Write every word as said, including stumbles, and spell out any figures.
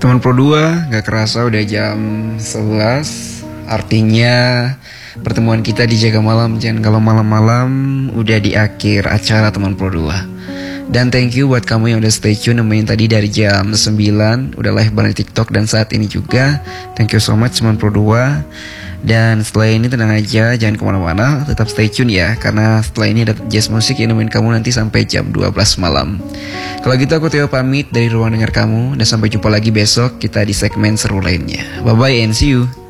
Teman Pro dua, gak kerasa udah jam sebelas. Artinya pertemuan kita di Jaga Malam Jangan Galau Malam-Malam udah di akhir acara Teman Pro dua. Dan thank you buat kamu yang udah stay tune nemenin tadi dari jam sembilan. Udah live bareng di TikTok dan saat ini juga. Thank you so much Teman Pro dua. Dan setelah ini tenang aja, jangan kemana-mana, tetap stay tune ya. Karena setelah ini ada jazz musik yang nemenin kamu nanti sampai jam dua belas malam. Kalau gitu aku Theo pamit dari ruang dengar kamu. Dan sampai jumpa lagi besok kita di segmen seru lainnya. Bye bye and see you.